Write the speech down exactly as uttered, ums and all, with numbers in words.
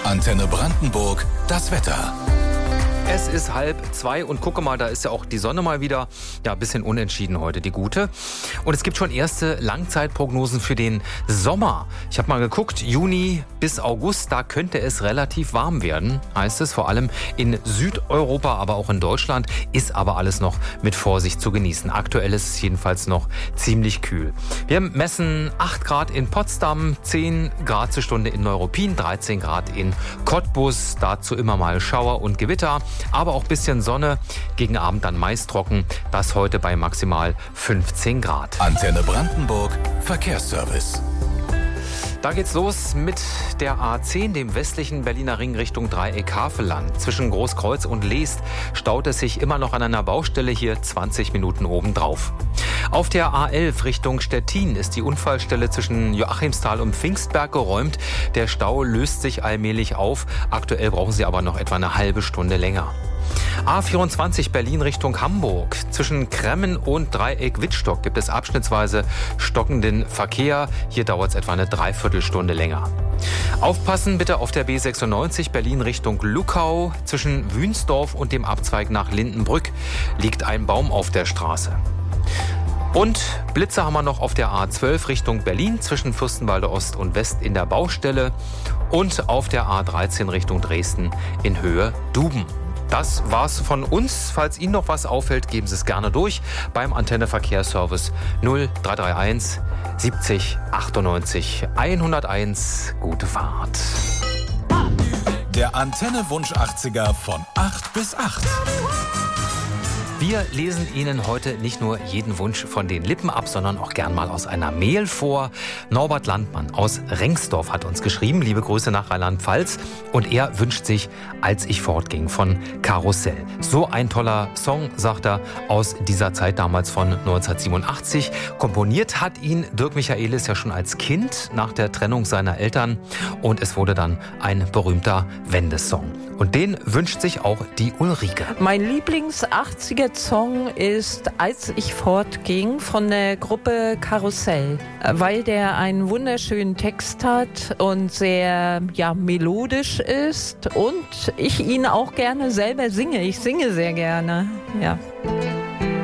Antenne Brandenburg, das Wetter. Es ist halb zwei und gucke mal, da ist ja auch die Sonne mal wieder. Ja, ein bisschen unentschieden heute, die gute. Und es gibt schon erste Langzeitprognosen für den Sommer. Ich habe mal geguckt, Juni bis August, da könnte es relativ warm werden, heißt es. Vor allem in Südeuropa, aber auch in Deutschland ist aber alles noch mit Vorsicht zu genießen. Aktuell ist es jedenfalls noch ziemlich kühl. Wir messen acht Grad in Potsdam, zehn Grad zur Stunde in Neuruppin, dreizehn Grad in Cottbus. Dazu immer mal Schauer und Gewitter. Aber auch ein bisschen Sonne, gegen Abend dann meist trocken, das heute bei maximal fünfzehn Grad. Antenne Brandenburg, Verkehrsservice. Da geht's los mit der A zehn, dem westlichen Berliner Ring Richtung Dreieck Havelland. Zwischen Großkreuz und Leest staut es sich immer noch an einer Baustelle, hier zwanzig Minuten obendrauf. Auf der A elf Richtung Stettin ist die Unfallstelle zwischen Joachimsthal und Pfingstberg geräumt. Der Stau löst sich allmählich auf. Aktuell brauchen Sie aber noch etwa eine halbe Stunde länger. A vierundzwanzig Berlin Richtung Hamburg. Zwischen Kremmen und Dreieck Wittstock gibt es abschnittsweise stockenden Verkehr. Hier dauert es etwa eine Dreiviertelstunde länger. Aufpassen bitte auf der B sechsundneunzig Berlin Richtung Luckau. Zwischen Wünsdorf und dem Abzweig nach Lindenbrück liegt ein Baum auf der Straße. Und Blitze haben wir noch auf der A zwölf Richtung Berlin zwischen Fürstenwalde Ost und West in der Baustelle und auf der A dreizehn Richtung Dresden in Höhe Duben. Das war's von uns. Falls Ihnen noch was auffällt, geben Sie es gerne durch beim Antenne Verkehrsservice null drei drei eins siebzig achtundneunzig hunderteins. Gute Fahrt. Der Antenne Wunsch achtziger von acht bis acht. Wir lesen Ihnen heute nicht nur jeden Wunsch von den Lippen ab, sondern auch gern mal aus einer Mail vor. Norbert Landmann aus Rengsdorf hat uns geschrieben, liebe Grüße nach Rheinland-Pfalz. Und er wünscht sich Als ich fortging von Karussell. So ein toller Song, sagt er, aus dieser Zeit damals von neunzehnhundertsiebenundachtzig. Komponiert hat ihn Dirk Michaelis ja schon als Kind nach der Trennung seiner Eltern. Und es wurde dann ein berühmter Wendesong. Und den wünscht sich auch die Ulrike. Mein Lieblings-achtziger-Song ist Als ich fortging von der Gruppe Karussell, weil der einen wunderschönen Text hat und sehr ja, melodisch ist und ich ihn auch gerne selber singe. Ich singe sehr gerne, ja.